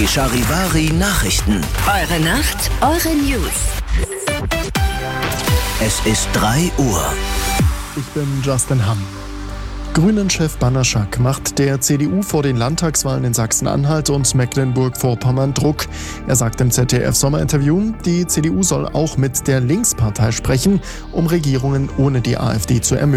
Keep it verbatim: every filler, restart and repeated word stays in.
Die Charivari Nachrichten. Eure Nacht, eure News. Es ist drei Uhr. Ich bin Justin Hamm. Grünen-Chef Banaszak macht der C D U vor den Landtagswahlen in Sachsen-Anhalt und Mecklenburg-Vorpommern Druck. Er sagt im Z D F-Sommerinterview, die C D U soll auch mit der Linkspartei sprechen, um Regierungen ohne die AfD zu ermöglichen.